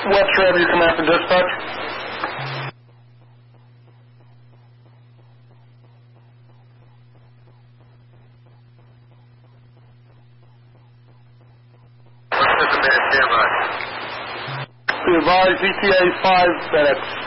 Webster, have your command for dispatch. What's the command? Stand by. Be advised, ETA 5 minutes.